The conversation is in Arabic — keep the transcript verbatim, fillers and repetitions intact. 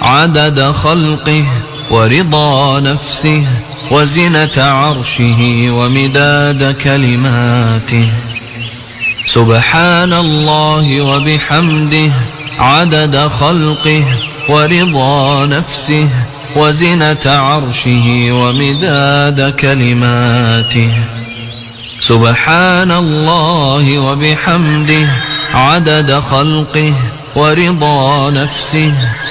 عدد خلقه ورضا نفسه وزنة عرشه ومداد كلماته. سبحان الله وبحمده عدد خلقه ورضا نفسه وزنة عرشه ومداد كلماته. سبحان الله وبحمده عدد خلقه ورضا نفسه